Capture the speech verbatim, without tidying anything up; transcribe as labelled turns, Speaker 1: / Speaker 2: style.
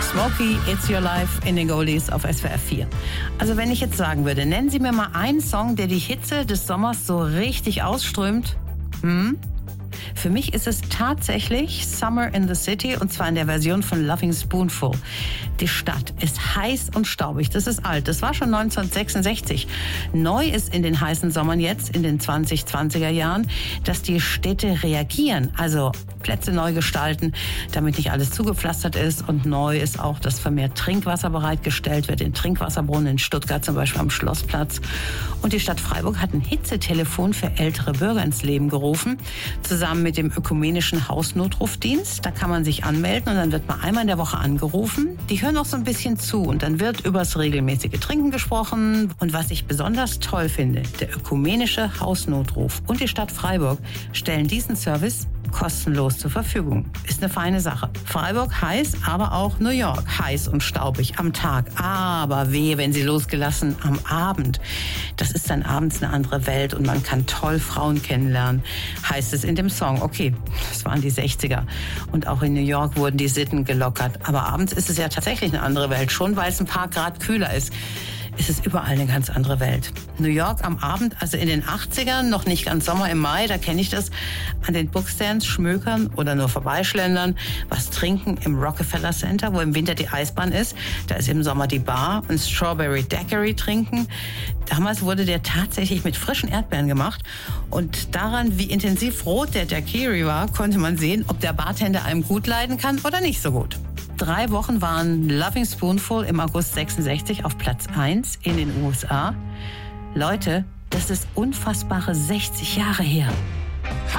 Speaker 1: Smokey, It's Your Life in den Goldies auf S W R vier. Also wenn ich jetzt sagen würde, nennen Sie mir mal einen Song, der die Hitze des Sommers so richtig ausströmt. Hm? Für mich ist es tatsächlich Summer in the City, und zwar in der Version von Loving Spoonful. Die Stadt ist heiß und staubig, das ist alt, das war schon neunzehnhundertsechsundsechzig. Neu ist in den heißen Sommern jetzt, in den zwanzig zwanziger Jahren, dass die Städte reagieren, also Plätze neu gestalten, damit nicht alles zugepflastert ist, und neu ist auch, dass vermehrt Trinkwasser bereitgestellt wird, in Trinkwasserbrunnen in Stuttgart zum Beispiel am Schlossplatz. Und die Stadt Freiburg hat ein Hitzetelefon für ältere Bürger ins Leben gerufen, zusammen mit dem ökumenischen Hausnotrufdienst. Da kann man sich anmelden und dann wird man einmal in der Woche angerufen. Die hören auch so ein bisschen zu und dann wird übers regelmäßige Trinken gesprochen. Und was ich besonders toll finde, der ökumenische Hausnotruf und die Stadt Freiburg stellen diesen Service kostenlos zur Verfügung. Ist eine feine Sache. Freiburg heiß, aber auch New York heiß und staubig am Tag. Aber wehe, wenn sie losgelassen am Abend. Das ist dann abends eine andere Welt und man kann toll Frauen kennenlernen, heißt es in dem Song. Okay, das waren die sechziger. Und auch in New York wurden die Sitten gelockert. Aber abends ist es ja tatsächlich eine andere Welt. Schon weil es ein paar Grad kühler ist, ist es überall eine ganz andere Welt. New York am Abend, also in den achtzigern, noch nicht ganz Sommer, im Mai, da kenne ich das, an den Bookstands schmökern oder nur vorbeischlendern, was trinken im Rockefeller Center, wo im Winter die Eisbahn ist. Da ist im Sommer die Bar, ein Strawberry Daiquiri trinken. Damals wurde der tatsächlich mit frischen Erdbeeren gemacht, und daran, wie intensiv rot der Daiquiri war, konnte man sehen, ob der Bartender einem gut leiden kann oder nicht so gut. Drei Wochen waren Loving Spoonful im August sechsundsechzig auf Platz eins in den U S A. Leute, das ist unfassbare sechzig Jahre her.